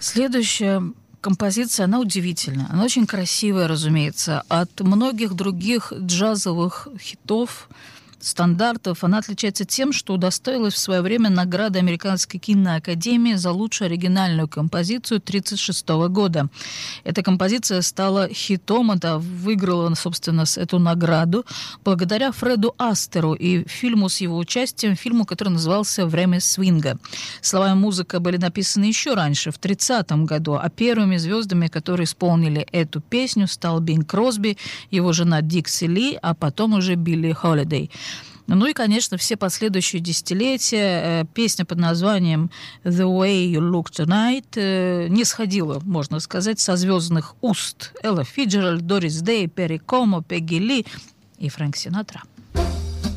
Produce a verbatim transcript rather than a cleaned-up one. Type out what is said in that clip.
Следующая композиция, она удивительная. Она очень красивая, разумеется. От многих других джазовых хитов, стандартов она отличается тем, что удостоилась в свое время награды Американской киноакадемии за лучшую оригинальную композицию тысяча девятьсот тридцать шестого года. Эта композиция стала хитом, это выиграла, собственно, эту награду благодаря Фреду Астеру и фильму с его участием, фильму, который назывался «Время свинга». Слова и музыка были написаны еще раньше, в тридцатом году, а первыми звездами, которые исполнили эту песню, стал Бинг Кросби, его жена Дикси Ли, а потом уже Билли Холидей. Ну и, конечно, все последующие десятилетия песня под названием «The Way You Look Tonight» не сходила, можно сказать, со звездных уст Элла Фиджеральд, Дорис Дэй, Перри Комо, Пегги Ли и Фрэнк Синатра.